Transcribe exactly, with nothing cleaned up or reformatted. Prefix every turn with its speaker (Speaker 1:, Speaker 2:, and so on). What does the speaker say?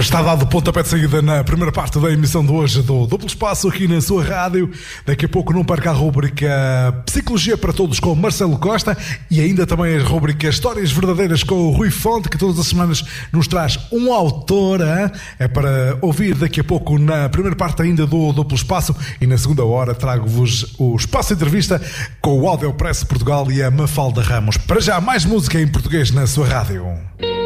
Speaker 1: Está dado pontapé de saída na primeira parte da emissão de hoje do Duplo Espaço aqui na sua rádio. Daqui a pouco não perca a rubrica Psicologia para Todos com Marcelo Costa e ainda também a rubrica Histórias Verdadeiras com o Rui Fonte, que todas as semanas nos traz um autor. Hein? É para ouvir daqui a pouco na primeira parte ainda do Duplo Espaço, e na segunda hora trago-vos o Espaço Entrevista com o Audiopress Portugal e a Mafalda Ramos. Para já, mais música em português na sua rádio.